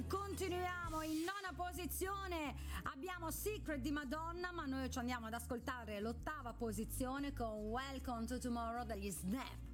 Continuiamo in nona posizione, abbiamo Secret di Madonna, ma noi ci andiamo ad ascoltare l'8ª posizione con Welcome to Tomorrow degli Snap.